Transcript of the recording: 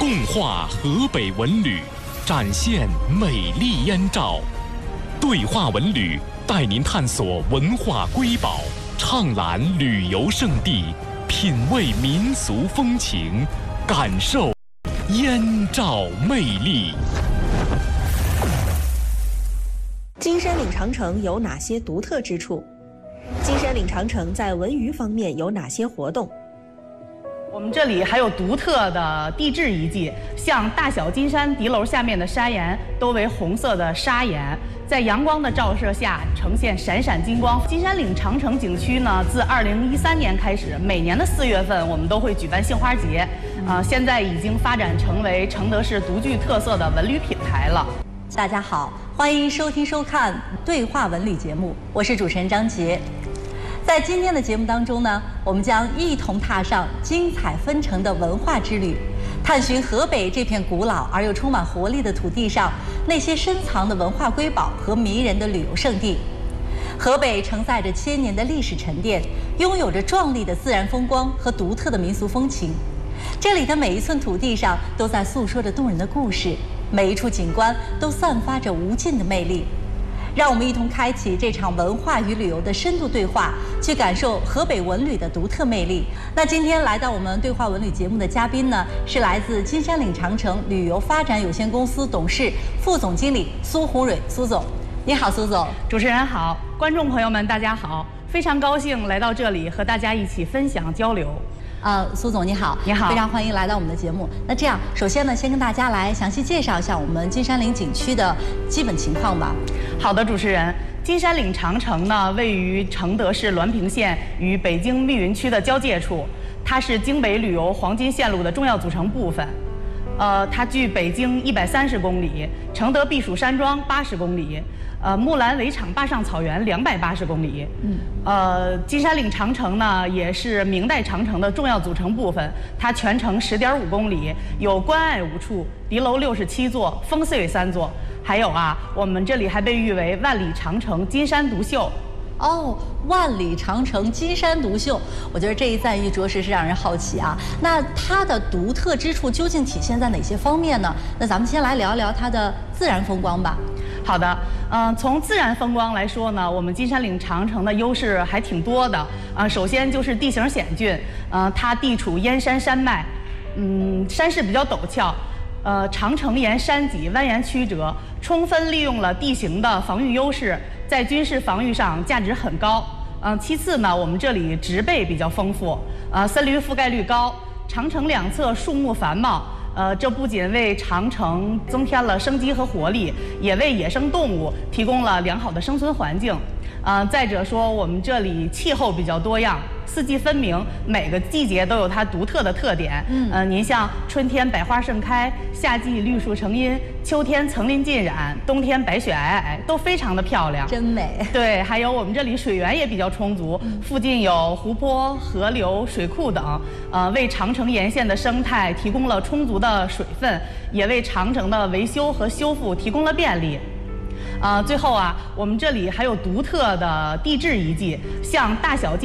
动画河北文旅，展现美丽燕赵。对话文旅带您探索文化瑰宝，畅览旅游胜地，品味民俗风情，感受燕赵魅力。 金山岭长城有哪些独特之处？金山岭长城在文娱方面有哪些活动？ 我们这里还有独特的地质遗迹，像大小金山敌楼下面的砂岩都为红色的砂岩，在阳光的照射下呈现闪闪金光。金山岭长城景区呢，自2013年开始，每年的4月份我们都会举办杏花节，现在已经发展成为承德市独具特色的文旅品牌了。 大家好，欢迎收听收看对话文旅节目，我是主持人张杰。在今天的节目当中呢，我们将一同踏上精彩纷呈的文化之旅，探寻河北这片古老而又充满活力的土地上那些深藏的文化瑰宝和迷人的旅游胜地。河北承载着千年的历史沉淀，拥有着壮丽的自然风光和独特的民俗风情。这里的每一寸土地上都在诉说着动人的故事，每一处景观都散发着无尽的魅力。让我们一同开启这场文化与旅游的深度对话，去感受河北文旅的独特魅力。那今天来到我们对话文旅节目的嘉宾呢，是来自金山岭长城旅游发展有限公司董事、副总经理苏红蕊，苏总。你好，苏总。 主持人好，观众朋友们大家好，非常高兴来到这里和大家一起分享交流。 苏总你好， 你好， 非常欢迎来到我们的节目。那这样，首先呢，先跟大家来详细介绍一下我们金山岭景区的基本情况吧。 好的，主持人，金山岭长城呢，位于承德市滦平县与北京密云区的交界处，它是京北旅游黄金线路的重要组成部分。它距北京130公里，承德避暑山庄80公里。木兰围场坝上草原280公里。金山岭长城呢，也是明代长城的重要组成部分。它全程10.5公里，有关隘5处，敌楼67座，烽燧3座。还有我们这里还被誉为万里长城金山独秀。 万里长城金山独秀，我觉得这一赞誉着实是让人好奇啊。那它的独特之处究竟体现在哪些方面呢？那咱们先来聊一聊它的自然风光吧。 好的，从自然风光来说呢，我们金山岭长城的优势还挺多的。首先就是地形险峻，它地处燕山山脉，山势比较陡峭。长城沿山脊蜿蜒曲折，充分利用了地形的防御优势，在军事防御上价值很高。其次呢，我们这里植被比较丰富，森林覆盖率高，长城两侧树木繁茂。这不仅为长城增添了生机和活力，也为野生动物提供了良好的生存环境。再者说，我们这里气候比较多样，四季分明，每个季节都有它独特的特点。您像春天百花盛开，夏季绿树成荫，秋天层林尽染，冬天白雪皑皑，都非常的漂亮， 真美。 对，还有我们这里水源也比较充足，附近有湖泊、河流、水库等，为长城沿线的生态提供了充足的水分，也为长城的维修和修复提供了便利。最后我们这里还有独特的地质遗迹，像大小